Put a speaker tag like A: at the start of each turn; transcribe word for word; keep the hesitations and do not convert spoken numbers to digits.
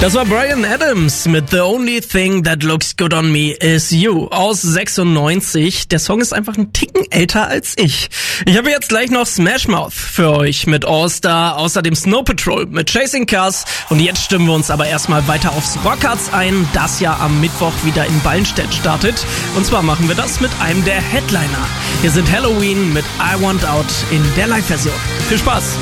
A: Das war Bryan Adams mit The Only Thing That Looks Good On Me Is You aus sechsundneunzig. Der Song ist einfach ein Ticken älter als ich. Ich habe jetzt gleich noch Smash Mouth für euch mit All Star, außerdem Snow Patrol mit Chasing Cars. Und jetzt stimmen wir uns aber erstmal weiter aufs Rockharz ein, das ja am Mittwoch wieder in Ballenstedt startet. Und zwar machen wir das mit einem der Headliner. Hier sind Halloween mit I Want Out in der Live-Version. Viel Spaß!